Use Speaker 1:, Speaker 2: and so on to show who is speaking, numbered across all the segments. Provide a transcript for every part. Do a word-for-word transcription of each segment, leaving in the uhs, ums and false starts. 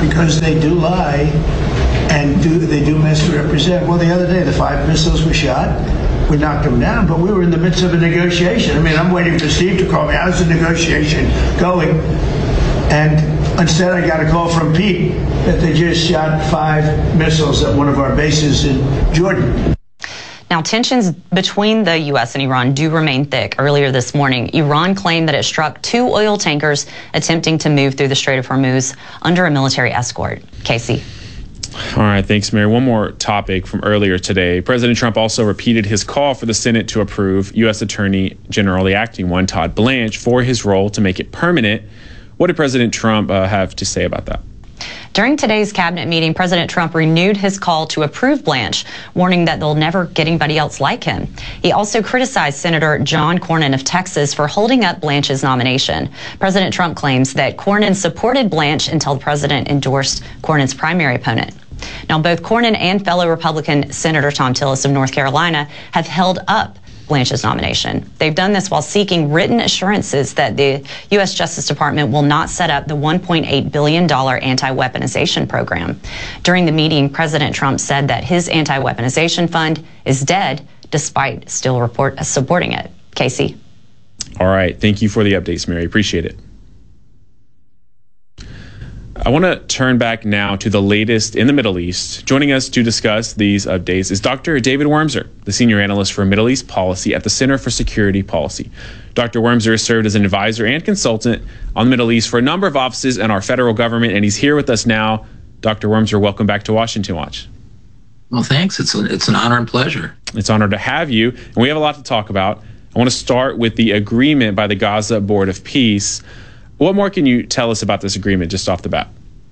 Speaker 1: because they do lie and do they do misrepresent. Well, the other day, the five missiles were shot. We knocked them down, but we were in the midst of a negotiation. I mean, I'm waiting for Steve to call me. How's the negotiation going? And instead, I got a call from Pete that they just shot five missiles at one of our bases in Jordan.
Speaker 2: Now, tensions between the U S and Iran do remain thick. Earlier this morning, Iran claimed that it struck two oil tankers attempting to move through the Strait of Hormuz under a military escort. Casey.
Speaker 3: All right, thanks, Mary. One more topic from earlier today. President Trump also repeated his call for the Senate to approve U S Attorney General, the acting one, Todd Blanche, for his role to make it permanent. What did President Trump uh, have to say about that?
Speaker 2: During today's cabinet meeting, President Trump renewed his call to approve Blanche, warning that they'll never get anybody else like him. He also criticized Senator John Cornyn of Texas for holding up Blanche's nomination. President Trump claims that Cornyn supported Blanche until the president endorsed Cornyn's primary opponent. Now, both Cornyn and fellow Republican Senator Thom Tillis of North Carolina have held up Blanche's nomination. They've done this while seeking written assurances that the U S Justice Department will not set up the one point eight billion dollars anti-weaponization program. During the meeting, President Trump said that his anti-weaponization fund is dead, despite still report, uh, supporting it. Casey.
Speaker 3: All right. Thank you for the updates, Mary. Appreciate it. I want to turn back now to the latest in the Middle East. Joining us to discuss these updates is Doctor David Wurmser, the senior analyst for Middle East policy at the Center for Security Policy. Doctor Wurmser has served as an advisor and consultant on the Middle East for a number of offices in our federal government, and he's here with us now. Doctor Wurmser, welcome back to Washington Watch.
Speaker 4: Well, thanks. It's a, it's an honor and pleasure.
Speaker 3: It's an honor to have you, and we have a lot to talk about. I want to start with the agreement by the Gaza Board of Peace. What more can you tell us about this agreement just off the bat?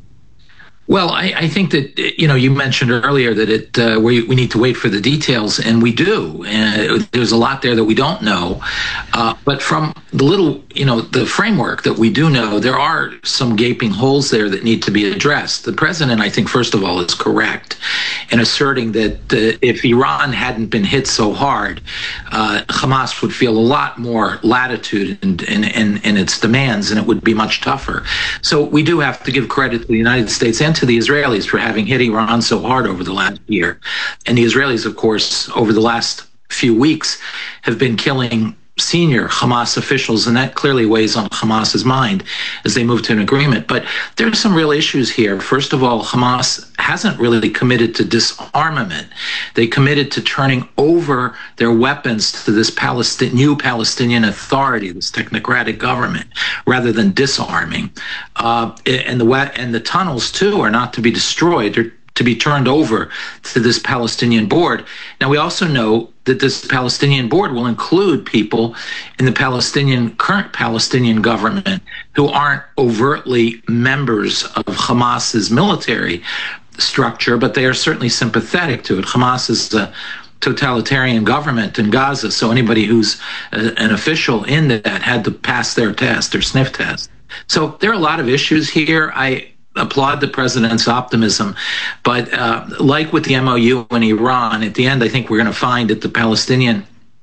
Speaker 4: Well, I, I think that, you know, you mentioned earlier that it uh, we, we need to wait for the details, and we do. And there's a lot there that we don't know. Uh, but from the little, you know, the framework that we do know, there are some gaping holes there that need to be addressed. The president, I think, first of all, is correct in asserting that uh, if Iran hadn't been hit so hard, uh, Hamas would feel a lot more latitude in, in, in, in its demands, and it would be much tougher. So we do have to give credit to the United States and to the Israelis for having hit Iran so hard over the last year. And the Israelis, of course, over the last few weeks have been killing senior Hamas officials, and that clearly weighs on Hamas's mind as they move to an agreement. But there are some real issues here. First of all, Hamas hasn't really committed to disarmament. They committed to turning over their weapons to this Palestine, new Palestinian Authority, this technocratic government, rather than disarming. Uh, and the and the tunnels, too, are not to be destroyed. They're to be turned over to this Palestinian board. Now, we also know that this Palestinian board will include people in the Palestinian, current Palestinian government who aren't overtly members of Hamas's military structure, but they are certainly sympathetic to it. Hamas is a totalitarian government in Gaza, so anybody who's a, an official in that had to pass their test, their sniff test. So there are a lot of issues here. I applaud the president's optimism, but uh, like with the M O U in Iran, at the end, I think we're going to find that the Palestinian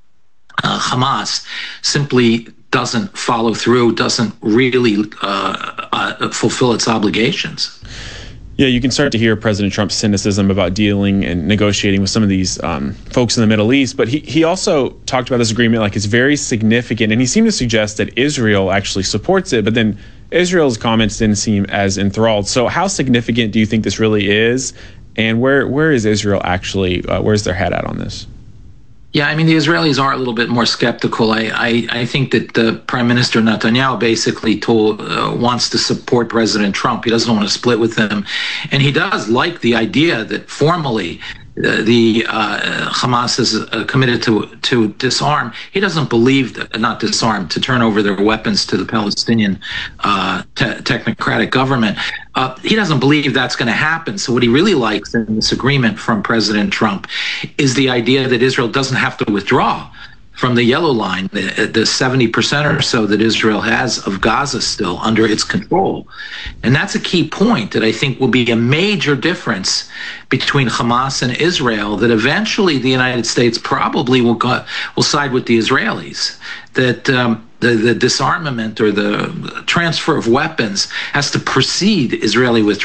Speaker 4: uh, Hamas simply doesn't follow through, doesn't really uh, uh, fulfill its obligations.
Speaker 3: Yeah, you can start to hear President Trump's cynicism about dealing and negotiating with some of these um, folks in the Middle East. But he, he also talked about this agreement like it's very significant, and he seemed to suggest that Israel actually supports it, but then Israel's comments didn't seem as enthralled. So how significant do you think this really is? And where where is Israel actually, uh, where's their head at on this?
Speaker 4: Yeah, I mean, the Israelis are a little bit more skeptical. I, I, I think that the Prime Minister Netanyahu basically told, uh, wants to support President Trump. He doesn't want to split with him. And he does like the idea that formally uh, the uh, Hamas is uh, committed to to disarm. He doesn't believe, that, not disarm, to turn over their weapons to the Palestinian uh, te- technocratic government. Uh, he doesn't believe that's going to happen. So what he really likes in this agreement from President Trump is the idea that Israel doesn't have to withdraw from the yellow line, the, the seventy percent or so that Israel has of Gaza still under its control. And that's a key point that I think will be a major difference between Hamas and Israel, that eventually the United States probably will go, will side with the Israelis, that um, the, the disarmament or the transfer of weapons has to precede Israeli withdrawal.